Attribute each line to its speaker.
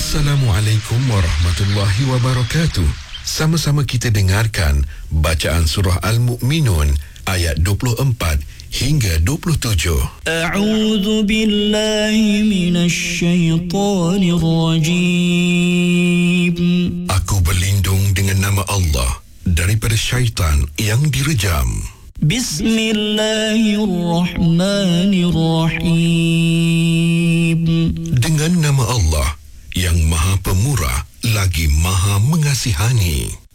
Speaker 1: Assalamualaikum warahmatullahi wabarakatuh. Sama-sama kita dengarkan bacaan surah Al-Mu'minun ayat 24 hingga 27.
Speaker 2: A'udzu billahi minasy syaithanir rajim.
Speaker 1: Aku berlindung dengan nama Allah daripada syaitan yang direjam.
Speaker 2: Bismillahirrahmanirrahim.
Speaker 1: Dengan nama Allah yang Maha Pemurah lagi Maha Mengasihani.